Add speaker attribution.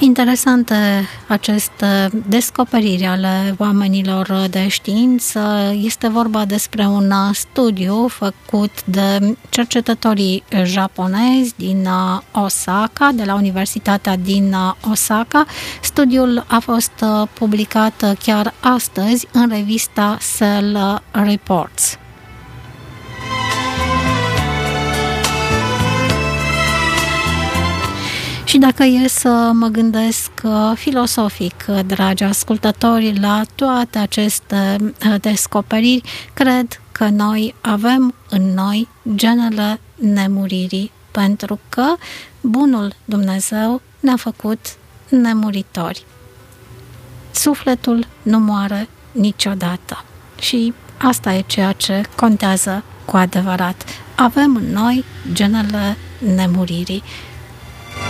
Speaker 1: Interesante aceste descoperiri ale oamenilor de știință. Este vorba despre un studiu făcut de cercetătorii japonezi din Osaka, de la Universitatea din Osaka. Studiul a fost publicat chiar astăzi în revista Cell Reports. Și dacă e să mă gândesc filosofic, dragi ascultători, la toate aceste descoperiri, cred că noi avem în noi genele nemuririi, pentru că bunul Dumnezeu ne-a făcut nemuritori. Sufletul nu moare niciodată și asta e ceea ce contează cu adevărat. Avem în noi genele nemuririi.